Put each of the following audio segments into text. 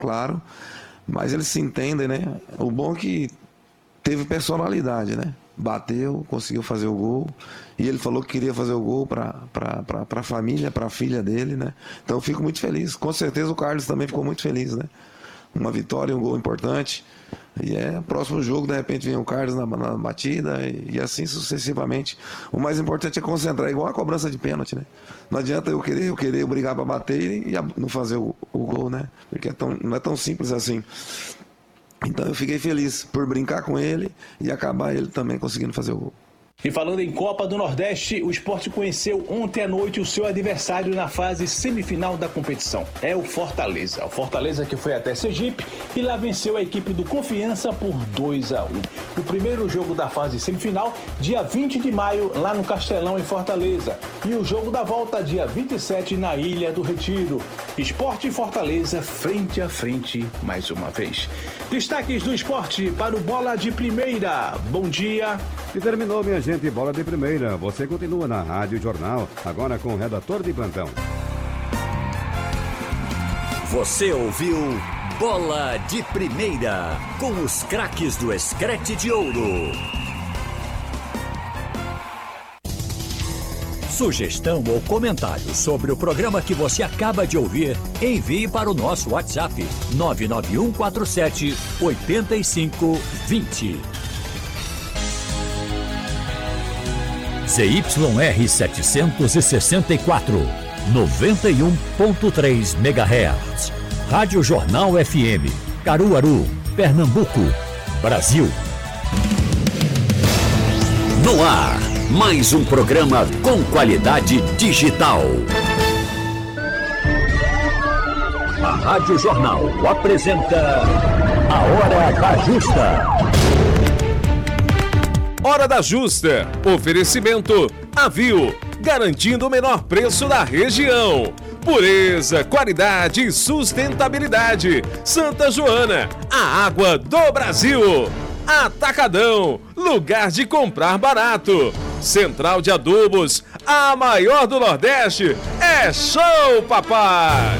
claro, mas eles se entendem, né? O bom é que teve personalidade, né? Bateu, conseguiu fazer o gol, e ele falou que queria fazer o gol para a família, para a filha dele, né? Então eu fico muito feliz. Com certeza o Carlos também ficou muito feliz, né? Uma vitória, um gol importante. E próximo jogo, de repente vem o Carlos na batida e assim sucessivamente. O mais importante é concentrar, igual a cobrança de pênalti, né? Não adianta eu querer brigar para bater e não fazer o gol, né? Porque não é tão simples assim. Então eu fiquei feliz por brincar com ele e acabar ele também conseguindo fazer o gol. E falando em Copa do Nordeste, o Sport conheceu ontem à noite o seu adversário na fase semifinal da competição. É o Fortaleza. O Fortaleza que foi até Sergipe e lá venceu a equipe do Confiança por 2-1. O primeiro jogo da fase semifinal, dia 20 de maio, lá no Castelão, em Fortaleza. E o jogo da volta, dia 27, na Ilha do Retiro. Sport e Fortaleza, frente a frente, mais uma vez. Destaques do esporte para o Bola de Primeira. Bom dia. E terminou, minha gente, Bola de Primeira. Você continua na Rádio Jornal, agora com o redator de plantão. Você ouviu Bola de Primeira, com os craques do Screte de Ouro. Sugestão ou comentário sobre o programa que você acaba de ouvir, envie para o nosso WhatsApp 99147-8520. ZYR 764, 91.3 MHz. Rádio Jornal FM, Caruaru, Pernambuco, Brasil. No ar, mais um programa com qualidade digital. A Rádio Jornal apresenta A Hora da Justa. Hora da Justa. Oferecimento Avio, garantindo o menor preço da região. Pureza, qualidade e sustentabilidade. Santa Joana, a água do Brasil. Atacadão, lugar de comprar barato. Central de Adubos, a maior do Nordeste. É show, papai!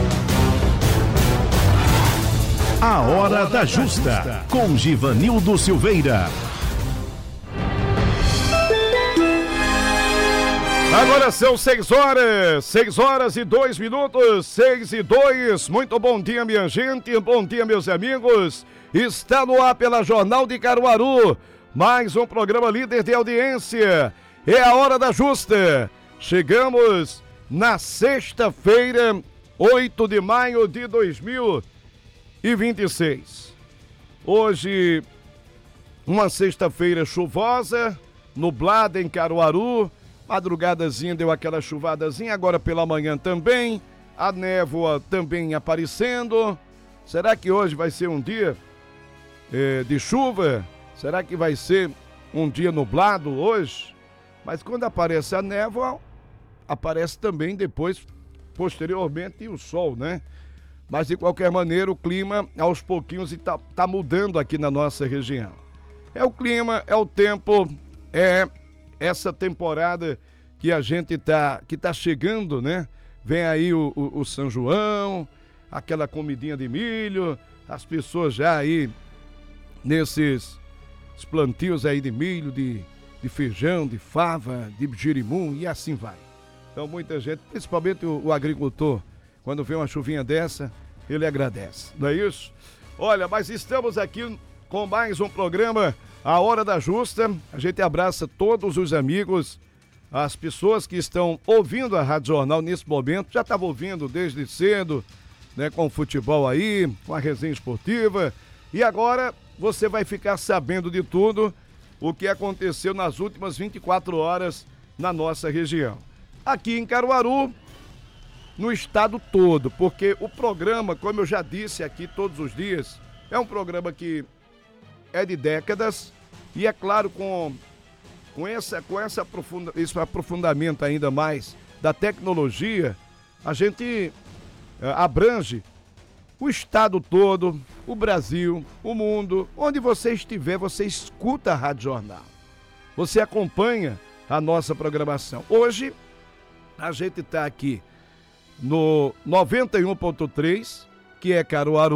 A Hora da Justa, com Givanildo Silveira. Agora são 6 horas e 2 minutos, 6 e 2. Muito bom dia, minha gente, bom dia, meus amigos. Está no ar pela Jornal de Caruaru, mais um programa líder de audiência. É a Hora da Justa. Chegamos na sexta-feira, 8 de maio de 2026. Hoje, uma sexta-feira chuvosa, nublada em Caruaru. Madrugadazinha deu aquela chuvadazinha, agora pela manhã também, a névoa também aparecendo. Será que hoje vai ser um dia de chuva? Será que vai ser um dia nublado hoje? Mas quando aparece a névoa, aparece também depois, posteriormente, o sol, né? Mas de qualquer maneira o clima aos pouquinhos tá mudando aqui na nossa região. É o clima, é o tempo, é essa temporada que a gente que tá chegando, né? Vem aí o São João, aquela comidinha de milho, as pessoas já aí nesses plantios aí de milho, de feijão, de fava, de girimum e assim vai. Então muita gente, principalmente o agricultor, quando vê uma chuvinha dessa, ele agradece, não é isso? Olha, mas estamos aqui com mais um programa, A Hora da Justa. A gente abraça todos os amigos, as pessoas que estão ouvindo a Rádio Jornal nesse momento, já estavam ouvindo desde cedo, né, com o futebol aí, com a resenha esportiva, e agora você vai ficar sabendo de tudo o que aconteceu nas últimas 24 horas na nossa região. Aqui em Caruaru, no estado todo, porque o programa, como eu já disse aqui todos os dias, é um programa que é de décadas e, é claro, com esse aprofundamento ainda mais da tecnologia, a gente abrange o estado todo, o Brasil, o mundo. Onde você estiver, você escuta a Rádio Jornal. Você acompanha a nossa programação. Hoje, a gente está aqui no 91.3, que é Caruaru.